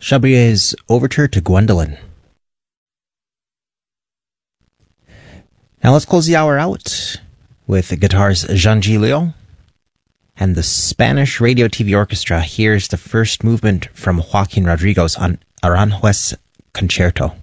Chabrier's Overture to Gwendolen. Now let's close the hour out with the guitars Jean Gilio and the Spanish Radio TV Orchestra. Here's the first movement from Joaquin Rodriguez on Aranjuez Concerto.